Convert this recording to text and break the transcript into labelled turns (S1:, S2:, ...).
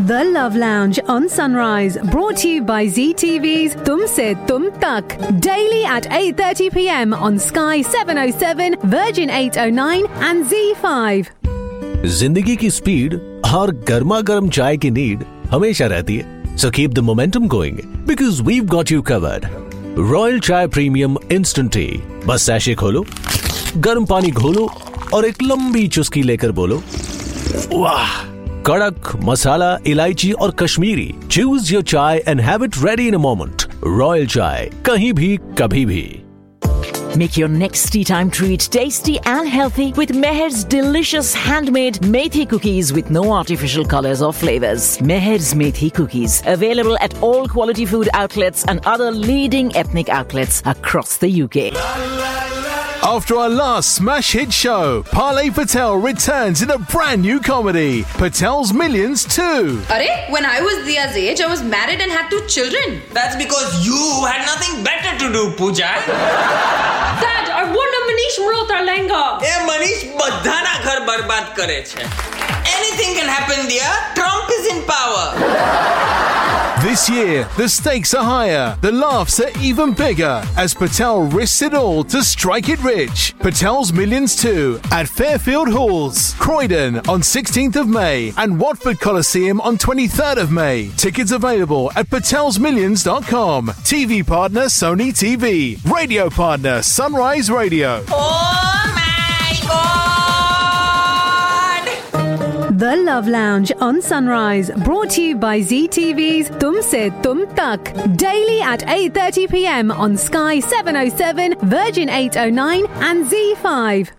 S1: The Love Lounge on Sunrise, brought to you by ZTV's Tumse Tum Tak. Daily at 8:30 p.m. on Sky 707, Virgin 809 and Z5.
S2: जिंदगी की speed और गर्मा गर्म चाय की need हमेशा रहती है. So keep the momentum going because we've got you covered. Royal Chai Premium Instant Tea. बस सैशे खोलो, गर्म पानी घोलो और एक लंबी चुस्की लेकर बोलो, वाह. कड़क मसाला, इलायची और Kashmiri. Choose your chai and have it ready in a moment. Royal Chai, कहीं भी कभी भी.
S3: Make your next tea time treat tasty and healthy with Meher's delicious handmade methi cookies with no artificial colors or flavors. Meher's methi cookies, available at all quality food outlets and other leading ethnic outlets across the UK.
S4: After our last smash hit show, Parley Patel returns in a brand new comedy, Patel's Millions 2.
S5: Arey, when I was Diya's age, I was married and had 2 children.
S6: That's because you had nothing better to do, Pooja.
S5: Dad, I won a Manish Malhotra lehenga.
S6: એ મનીષ બધાના ઘર બરબાદ કરે છે. Anything can happen, Diya. Trump is in power.
S4: This year, the stakes are higher, the laughs are even bigger as Patel risks it all to strike it rich. Patel's Millions 2 at Fairfield Halls, Croydon on 16th of May and Watford Coliseum on 23rd of May. Tickets available at patelsmillions.com. TV partner Sony TV. Radio partner Sunrise Radio.
S6: Oh my God!
S1: The Love Lounge on Sunrise, brought to you by ZTV's Tumse Tum Tak. Daily at 8:30 p.m. on Sky 707, Virgin 809 and Z5.